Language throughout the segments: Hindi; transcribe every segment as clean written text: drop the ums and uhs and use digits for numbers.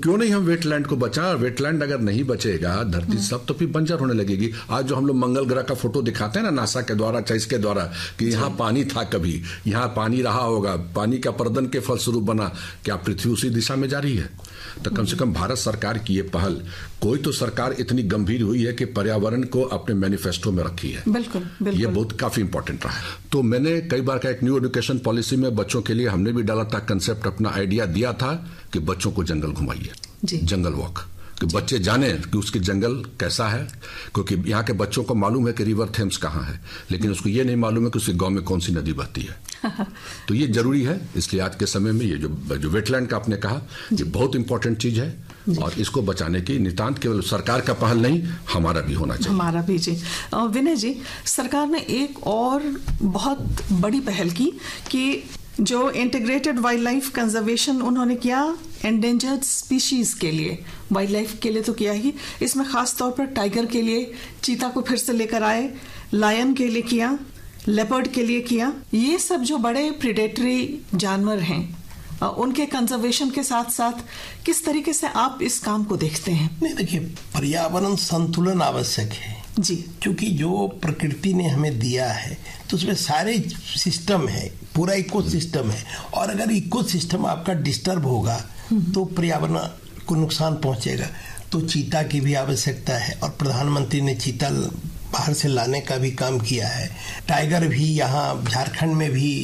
क्यों नहीं हम वेटलैंड को बचा? वेटलैंड अगर नहीं बचेगा धरती सब तो फिर बंजर होने लगेगी। आज जो हम लोग मंगल ग्रह का फोटो दिखाते हैं ना नासा के द्वारा, इसके द्वारा कि यहाँ पानी था, कभी यहाँ पानी रहा होगा, पानी का पर्दन के फलस्वरूप बना, क्या पृथ्वी उसी दिशा में जा रही है? तो कम से कम भारत सरकार की ये पहल, कोई तो सरकार इतनी गंभीर हुई है कि पर्यावरण को अपने मैनिफेस्टो में रखी है। बिल्कुल, बिल्कुल। ये बहुत काफी इंपॉर्टेंट रहा है। तो मैंने कई बार का एक न्यू एजुकेशन पॉलिसी में बच्चों के लिए हमने भी डाला था कंसेप्ट, अपना आइडिया दिया था कि बच्चों को जंगल घुमाइए, जंगल वॉक, कि बच्चे जाने कि उसकी जंगल कैसा है। क्योंकि यहाँ के बच्चों को मालूम है कि रिवर थेम्स कहाँ है, लेकिन उसको ये नहीं मालूम है कि उसके गांव में कौन सी नदी बहती है। तो ये जरूरी है। इसलिए आज के समय में ये जो वेटलैंड का आपने कहा, ये बहुत इंपॉर्टेंट चीज है और इसको बचाने की नितांत केवल सरकार का पहल नहीं, हमारा भी होना चाहिए। हमारा भी जी। विनय जी, सरकार ने एक और बहुत बड़ी पहल की कि जो इंटीग्रेटेड वाइल्ड लाइफ कंजर्वेशन उन्होंने किया एंडेंजर्ड स्पीशीज के लिए, वाइल्ड लाइफ के लिए तो किया ही, इसमें खास तौर पर टाइगर के लिए चीता को फिर से लेकर आए, लायन के लिए किया, लेपर्ड के लिए किया। ये सब जो बड़े प्रेडेटरी जानवर हैं उनके कंजर्वेशन के साथ साथ किस तरीके से आप इस काम को देखते हैं? नहीं, देखिए, पर्यावरण संतुलन आवश्यक है जी, क्योंकि जो प्रकृति ने हमें दिया है तो उसमें सारे सिस्टम है, पूरा इकोसिस्टम है, और अगर इकोसिस्टम आपका डिस्टर्ब होगा तो पर्यावरण को नुकसान पहुंचेगा। तो चीता की भी आवश्यकता है और प्रधानमंत्री ने चीता बाहर से लाने का भी काम किया है। टाइगर भी यहाँ झारखंड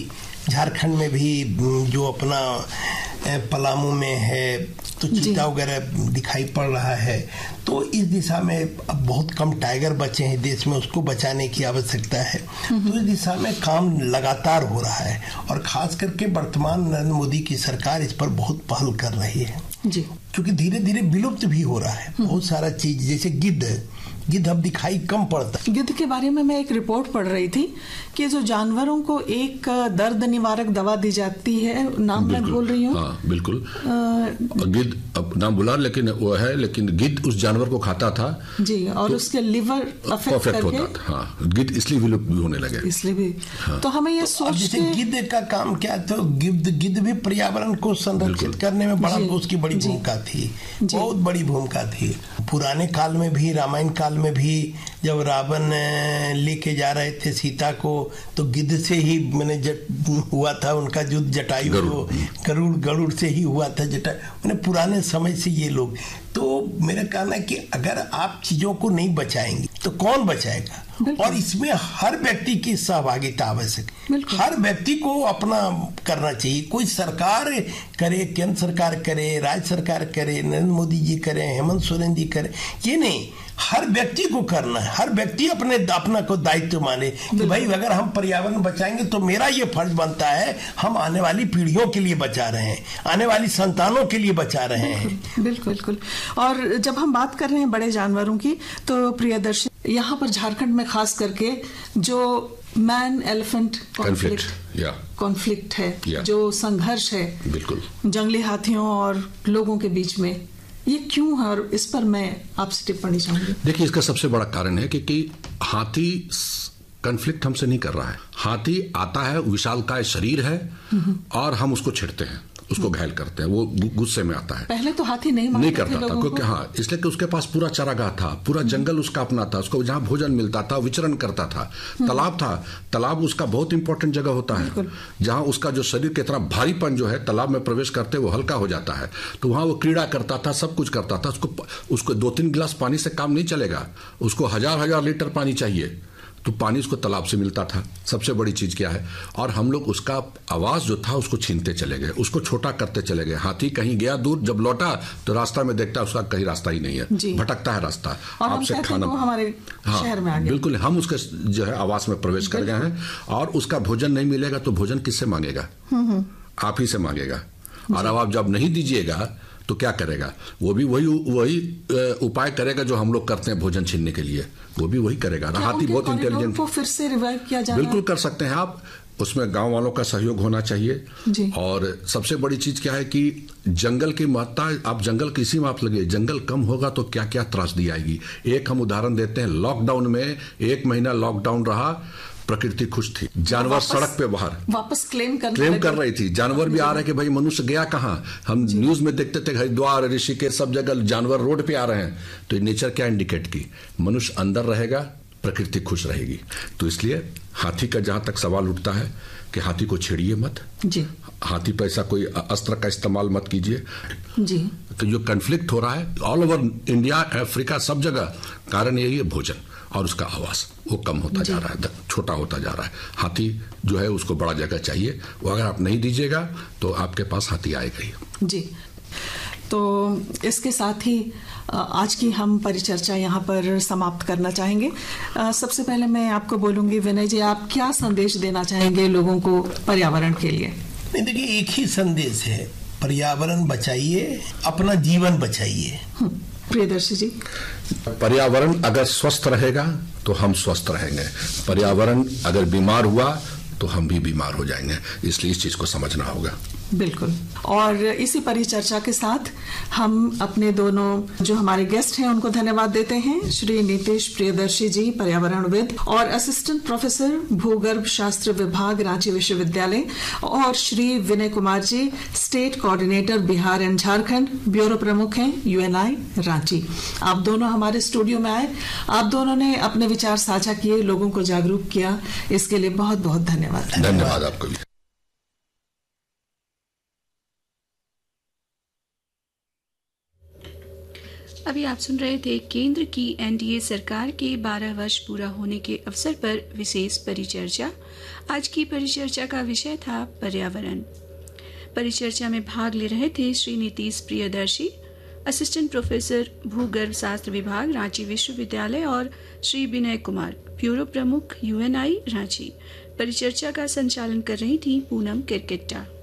में भी जो अपना पलामू में है तो चीता वगैरह दिखाई पड़ रहा है। तो इस दिशा में अब बहुत कम टाइगर बचे हैं देश में, उसको बचाने की आवश्यकता है। तो इस दिशा में काम लगातार हो रहा है और खास करके वर्तमान नरेंद्र मोदी की सरकार इस पर बहुत पहल कर रही है जी, क्योंकि धीरे धीरे विलुप्त भी हो रहा है बहुत सारा चीज, जैसे गिद्ध अब दिखाई कम पड़ता है। गिद्ध के बारे में मैं एक रिपोर्ट पढ़ रही थी कि जो जानवरों को एक दर्द निवारक दवा दी जाती है, नाम मैं भूल रही हूँ। हाँ, बिल्कुल। गिद्ध, अब नाम बुला, लेकिन वो है, लेकिन गिद्ध उस जानवर को खाता था जी, और तो उसके लिवर अफेक्ट होता था। हाँ, गिद्ध इसलिए विलुप्त भी होने लगे, इसलिए भी। हाँ। तो हमें ये सोच के गिद्ध का काम क्या था, गिद्ध भी पर्यावरण को संरक्षित करने में बड़ा उसकी बड़ी भूमिका थी, बहुत बड़ी भूमिका थी। पुराने काल में भी, रामायण काल में भी जब रावण लेके जा रहे थे सीता को तो गिद्ध से ही मैंने हुआ था उनका युद्ध, जटायु को गरुड़ से ही हुआ था मैंने पुराने समय से ये लोग। तो मेरा कहना है कि अगर आप चीजों को नहीं बचाएंगे तो कौन बचाएगा? और इसमें हर व्यक्ति की सहभागिता आवश्यक है, हर व्यक्ति को अपना करना चाहिए। कोई सरकार करे, केंद्र सरकार करे, राज्य सरकार करे, नरेंद्र मोदी जी करे, हेमंत सोरेन जी करे, ये नहीं, हर व्यक्ति को करना है। हर व्यक्ति अपना को दायित्व माने कि भाई अगर हम पर्यावरण बचाएंगे तो मेरा ये फर्ज बनता है, हम आने वाली पीढ़ियों के लिए बचा रहे हैं, आने वाली संतानों के लिए बचा रहे हैं। बिल्कुल। और जब हम बात कर रहे हैं बड़े जानवरों की, तो प्रियदर्शी, यहाँ पर झारखंड में खास करके जो मैन एलिफेंट कॉन्फ्लिक्ट है, जो संघर्ष है बिल्कुल जंगली हाथियों और लोगों के बीच में, ये क्यों है और इस पर मैं आपसे टिप्पणी चाहूंगी। देखिए, इसका सबसे बड़ा कारण है कि हाथी कॉन्फ्लिक्ट हमसे नहीं कर रहा है। हाथी आता है, विशालकाय शरीर है और हम उसको छेड़ते हैं, उसको घायल करते हैं, वो गुस्से में आता है। पहले तो हाथी नहीं करता था, क्योंकि हाँ, इसलिए कि उसके पास पूरा चारागाह था, पूरा जंगल उसका अपना था, उसको जहाँ भोजन मिलता था विचरण करता था। तालाब था, तालाब उसका बहुत इंपॉर्टेंट जगह होता है, जहाँ उसका जो शरीर की तरह भारीपन जो है तालाब में प्रवेश करते वो हल्का हो जाता है। तो वहाँ वो क्रीड़ा करता था, सब कुछ करता था। उसको 2-3 गिलास पानी से काम नहीं चलेगा, उसको हजार लीटर पानी चाहिए। तो पानी उसको तालाब से मिलता था। सबसे बड़ी चीज क्या है, और हम लोग उसका आवाज जो था उसको छीनते चले गए, उसको छोटा करते चले गए। हाथी कहीं गया दूर, जब लौटा तो रास्ता में देखता उसका कहीं रास्ता ही नहीं है, भटकता है रास्ता। आपसे खाना हमारे शहर में आ गया। बिल्कुल, हम उसके जो है आवास में प्रवेश कर गए हैं, और उसका भोजन नहीं मिलेगा तो भोजन किससे मांगेगा? आप ही से मांगेगा। और अब आप जब नहीं दीजिएगा तो क्या करेगा? वो भी वही उपाय करेगा जो हम लोग करते हैं भोजन छीनने के लिए, वो भी वही करेगा। हाथी बहुत इंटेलिजेंट, फिर से रिवाइव किया जाए, बिल्कुल कर सकते हैं आप। उसमें गांव वालों का सहयोग होना चाहिए। और सबसे बड़ी चीज क्या है कि जंगल की महत्ता, आप जंगल किसी में आप लगे, जंगल कम होगा तो क्या क्या त्रासदी आएगी। एक हम उदाहरण देते हैं, लॉकडाउन में 1 महीना लॉकडाउन रहा, प्रकृति खुश थी, जानवर सड़क पे बाहर वापस क्लेम कर रही थी, जानवर भी आ रहे कि भाई मनुष्य गया कहाँ। हम न्यूज में देखते थे हरिद्वार, ऋषिकेश, सब जगह जानवर रोड पे आ रहे हैं। तो ये नेचर क्या इंडिकेट की, मनुष्य अंदर रहेगा, प्रकृति खुश रहेगी। तो इसलिए हाथी का जहां तक सवाल उठता है कि हाथी को छेड़िए मत जी, हाथी पर ऐसा कोई अस्त्र का इस्तेमाल मत कीजिए जी। तो जो कन्फ्लिक्ट हो रहा है ऑल ओवर इंडिया, अफ्रीका, सब जगह, कारण यही है भोजन और उसका आवास वो कम होता जा रहा है, छोटा होता जा रहा है। हाथी जो है उसको बड़ा जगह चाहिए, वो अगर आप नहीं दीजिएगा तो आपके पास हाथी आएगा ही जी। तो इसके साथ ही आज की हम परिचर्चा यहाँ पर समाप्त करना चाहेंगे। सबसे पहले मैं आपको बोलूंगी विनय जी, आप क्या संदेश देना चाहेंगे लोगों को पर्यावरण के लिए? नहीं, देखिए एक ही संदेश है, पर्यावरण बचाइए, अपना जीवन बचाइए। प्रियदर्शी जी, पर्यावरण अगर स्वस्थ रहेगा तो हम स्वस्थ रहेंगे, पर्यावरण अगर बीमार हुआ तो हम भी बीमार हो जाएंगे, इसलिए इस चीज को समझना होगा। बिल्कुल। और इसी परिचर्चा के साथ हम अपने दोनों जो हमारे गेस्ट हैं उनको धन्यवाद देते हैं, श्री नीतीश प्रियदर्शी जी पर्यावरणविद और असिस्टेंट प्रोफेसर भूगर्भ शास्त्र विभाग रांची विश्वविद्यालय, और Shri Vinay Kumar ji state coordinator Bihar and Jharkhand, bureau प्रमुख हैं यूएनआई रांची। आप दोनों हमारे स्टूडियो में आए, आप दोनों ने अपने विचार साझा किए, लोगों को जागरूक किया, इसके लिए बहुत बहुत धन्यवाद। धन्यवाद आपको भी। अभी आप सुन रहे थे केंद्र की एनडीए सरकार के 12 वर्ष पूरा होने के अवसर पर विशेष परिचर्चा। आज की परिचर्चा का विषय था पर्यावरण। परिचर्चा में भाग ले रहे थे श्री नीतीश प्रियदर्शी, असिस्टेंट प्रोफेसर भूगर्भ शास्त्र विभाग रांची विश्वविद्यालय, और श्री विनय कुमार, ब्यूरो प्रमुख यूएनआई रांची। परिचर्चा का संचालन कर रही थी पूनम किरकिट्टा।